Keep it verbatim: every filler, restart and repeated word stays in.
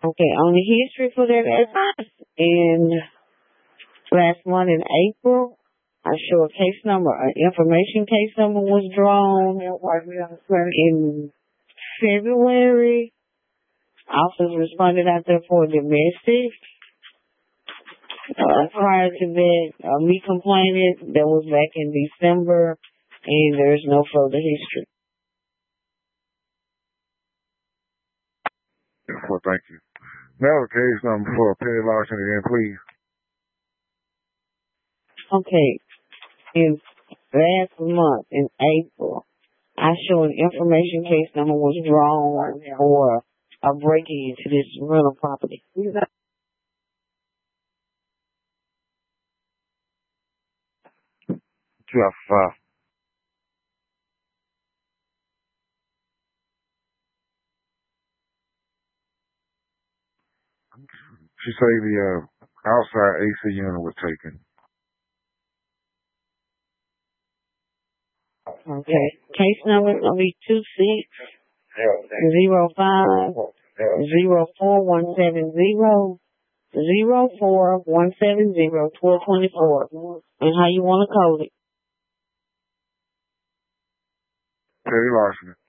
Okay, on the history for that advice, in last month in April, I show a case number, an information case number was drawn. In February, officers responded out there for domestic. Uh, prior to that, uh, me complaining, that was back in December, and there's no further history. Well, thank you. Now the case number for petty larceny again, please. Okay. In last month, in April, I show an information case number was drawn for a breaking into this rental property. You have five. She say the uh, outside A C unit was taken. Okay. Case number gonna be two six zero five zero four one seven zero zero four one seven zero twelve twenty four. And how you want to code it? Petty larceny.